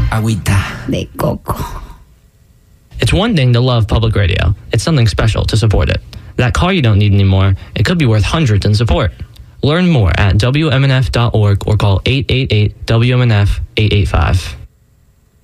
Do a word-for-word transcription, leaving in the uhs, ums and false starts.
Agüita de coco. It's one thing to love public radio. It's something special to support it. That car you don't need anymore, it could be worth hundreds in support. Learn more at W M N F dot org or call eight eight eight W M N F eight eight five.